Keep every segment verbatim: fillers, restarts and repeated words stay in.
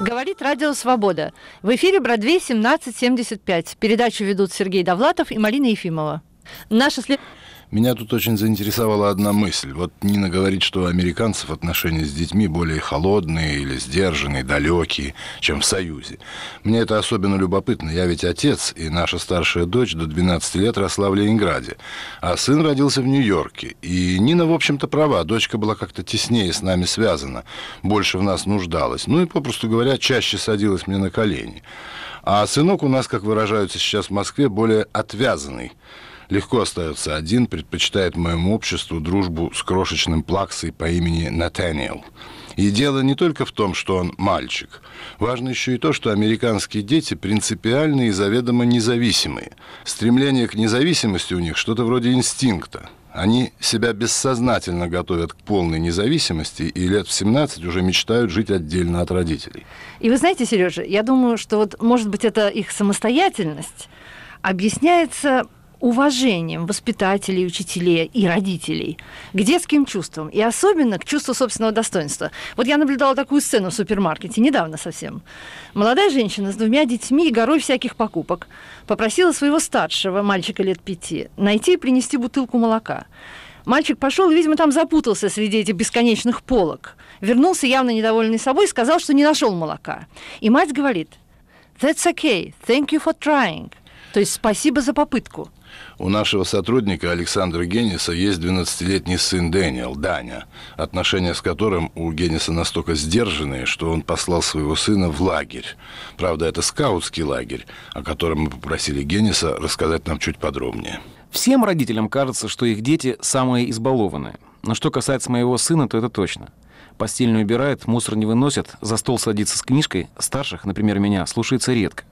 Говорит Радио Свобода. В эфире Бродвей семнадцать семьдесят пять. Передачу ведут Сергей Довлатов и Марина Ефимова. Наша след... Меня тут очень заинтересовала одна мысль. Вот Нина говорит, что у американцев отношения с детьми более холодные или сдержанные, далекие, чем в Союзе. Мне это особенно любопытно. Я ведь отец, и наша старшая дочь до двенадцати лет росла в Ленинграде, а сын родился в Нью-Йорке. И Нина, в общем-то, права. Дочка была как-то теснее с нами связана, больше в нас нуждалась. Ну и, попросту говоря, чаще садилась мне на колени. А сынок у нас, как выражаются сейчас в Москве, более отвязанный. Легко остается один, предпочитает моему обществу дружбу с крошечным плаксой по имени Натаниэл. И дело не только в том, что он мальчик. Важно еще и то, что американские дети принципиальные и заведомо независимые. Стремление к независимости у них что-то вроде инстинкта. Они себя бессознательно готовят к полной независимости и лет в семнадцать уже мечтают жить отдельно от родителей. И вы знаете, Сережа, я думаю, что вот, может быть, эта их самостоятельность объясняется уважением воспитателей, учителей и родителей к детским чувствам, и особенно к чувству собственного достоинства. Вот я наблюдала такую сцену в супермаркете недавно совсем. Молодая женщина с двумя детьми и горой всяких покупок попросила своего старшего, мальчика лет пяти, найти и принести бутылку молока. Мальчик пошел и, видимо, там запутался среди этих бесконечных полок. Вернулся явно недовольный собой и сказал, что не нашел молока. И мать говорит: «That's okay, thank you for trying». То есть спасибо за попытку. У нашего сотрудника Александра Генниса есть двенадцатилетний сын Дэниел, Даня, отношения с которым у Генниса настолько сдержанные, что он послал своего сына в лагерь. Правда, это скаутский лагерь, о котором мы попросили Генниса рассказать нам чуть подробнее. Всем родителям кажется, что их дети самые избалованные. Но что касается моего сына, то это точно. Постель не убирает, мусор не выносит, за стол садится с книжкой, старших, например, меня, слушается редко.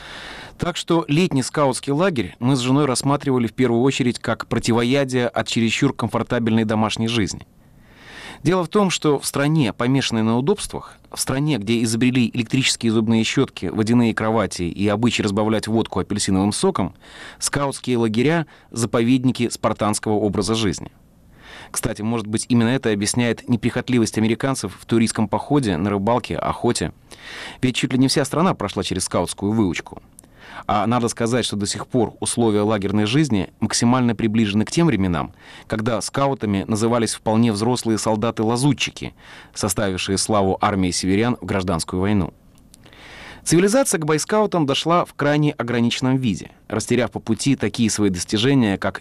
Так что летний скаутский лагерь мы с женой рассматривали в первую очередь как противоядие от чересчур комфортабельной домашней жизни. Дело в том, что в стране, помешанной на удобствах, в стране, где изобрели электрические зубные щетки, водяные кровати и обычай разбавлять водку апельсиновым соком, скаутские лагеря – заповедники спартанского образа жизни. Кстати, может быть, именно это объясняет неприхотливость американцев в туристском походе, на рыбалке, охоте. Ведь чуть ли не вся страна прошла через скаутскую выучку. А надо сказать, что до сих пор условия лагерной жизни максимально приближены к тем временам, когда скаутами назывались вполне взрослые солдаты-лазутчики, составившие славу армии северян в гражданскую войну. Цивилизация к бойскаутам дошла в крайне ограниченном виде, растеряв по пути такие свои достижения, как